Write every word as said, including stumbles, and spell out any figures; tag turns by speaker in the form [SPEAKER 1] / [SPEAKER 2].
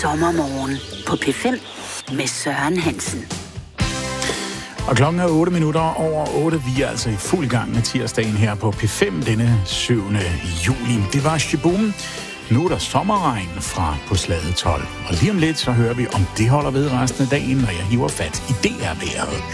[SPEAKER 1] sommermorgen på P fem med Søren Hansen.
[SPEAKER 2] Og klokken er otte minutter over otte. Vi er altså i fuld gang med tirsdagen her på P fem denne syvende juli. Det var Shaboom. Nu er der sommerregn fra på Slade tolv. Og lige om lidt, så hører vi, om det holder ved resten af dagen, når jeg hiver fat i det her vejret.